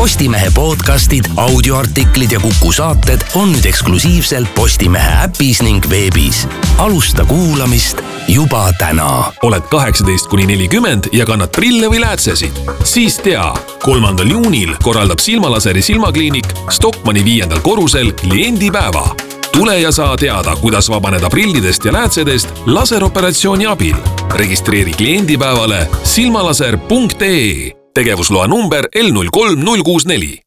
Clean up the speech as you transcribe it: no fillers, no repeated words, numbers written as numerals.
Postimehe podcastid, audioartiklid ja Kuku saated on nüüd eksklusiivselt Postimehe äpis ning veebis. Alusta kuulamist juba täna. Oled 18–40 ja kannad prille või läätsesid? Siis tea, 3. juunil korraldab Silmalaseri silmakliinik Stockmanni 5. korrusel kliendipäeva. Tule ja saa teada, kuidas vabaneda prillidest ja läätsedest laseroperatsiooni abil. Registreeri kliendipäevale silmalaser.ee. Tegevusloa number L03064.